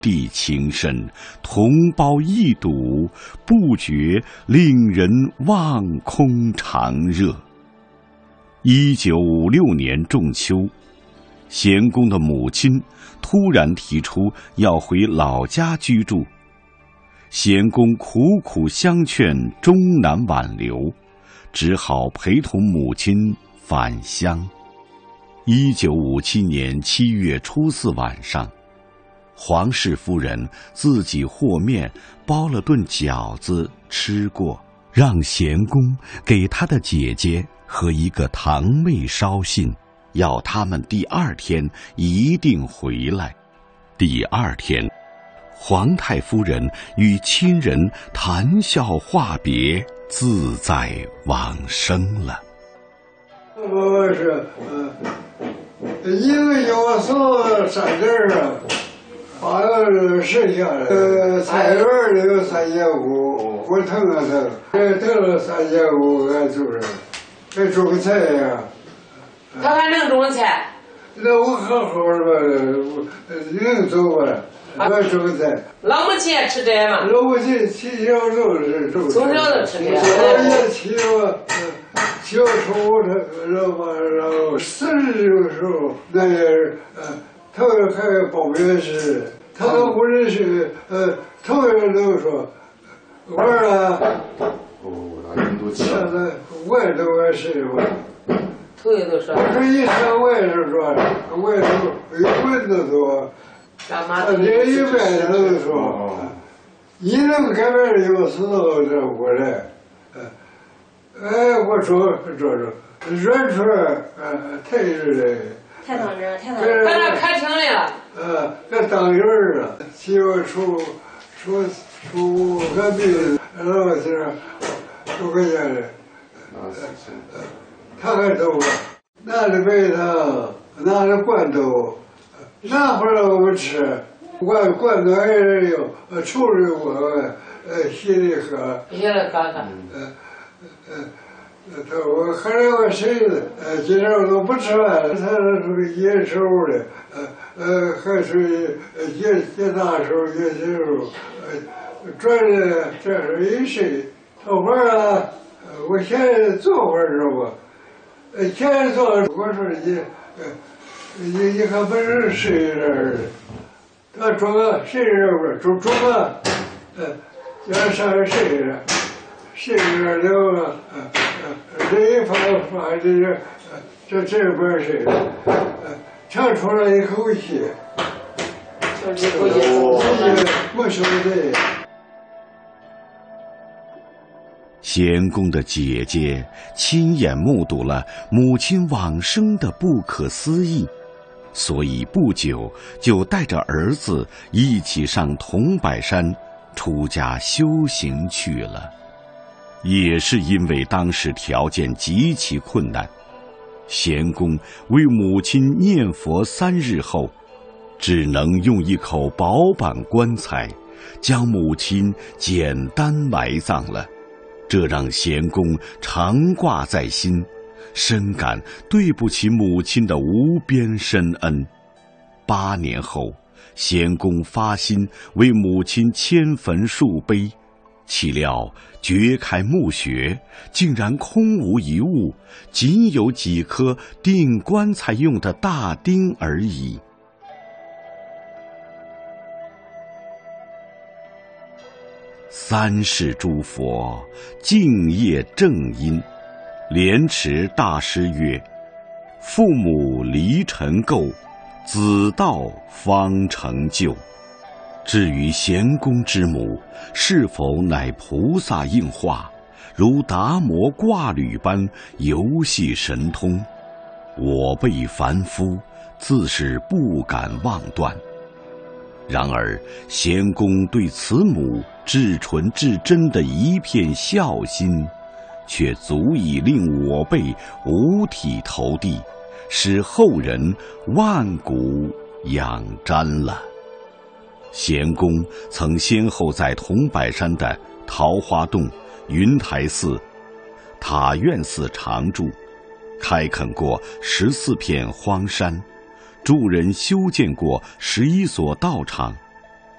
地情深，同胞一睹，不觉令人望空长热。1956年仲秋，贤公的母亲突然提出要回老家居住，贤公苦苦相劝，终难挽留，只好陪同母亲返乡。1957年7月初4晚上，黄氏夫人自己和面包了顿饺子吃过，让贤公给他的姐姐和一个堂妹捎信，要他们第2天一定回来。第2天，皇太夫人与亲人谈笑话别，自在往生了。 我是因为有所山地啊，把剩下的菜园里有3.5，我腾了腾了3.5，俺就是给种菜呀。 他还能种菜？ 那我好好的，能种吧？我种菜。 老母亲也吃这嘛？ 老母亲从小就是种菜。 从小就吃这。 我也骑我。小时候然后40的时候，那也是头还报名时，他都不认识，头一个都说玩了。现在我也都爱吃我。 头一个都说。 我说以前我也是说，我也是有蚊子多，这一般都说，你能改变有时候这过来。我说软出来，太热了， 太当真， 他那开庭来了。 这当人了，7月初个病，然后是5块钱的，他还走了，拿着白糖，拿着罐头，拿回来我们吃，罐头还是有，处理我，稀里喝，我后来我谁今天我都不吃饭，他属于野手的，还属于野大手、野小手，转的这是一谁？头发啊，我现在做会儿知道不？现在做，我说你还不是谁人的？他装个谁人不？装个，叫上谁人？谁人了？这一发这边谁？长出来一口气，没说的。 贤公的姐姐亲眼目睹了母亲往生的不可思议，所以不久就带着儿子一起上桐柏山出家修行去了。也是因为当时条件极其困难，贤公为母亲念佛3日后，只能用一口薄板棺材将母亲简单埋葬了，这让贤公常挂在心，深感对不起母亲的无边深恩。8年后，贤公发心为母亲迁坟树碑，岂料掘开墓穴，竟然空无一物，仅有几颗钉棺材用的大钉而已。3世诸佛敬业正因，莲池大师曰：父母离尘垢，子道方成就。至于贤公之母是否乃菩萨应化，如达摩挂履般游戏神通，我辈凡夫自是不敢妄断。然而贤公对慈母至纯至真的一片孝心，却足以令我辈五体投地，使后人万古仰瞻了。贤公曾先后在桐柏山的桃花洞、云台寺、塔院寺常住，开垦过14片荒山，助人修建过11所道场，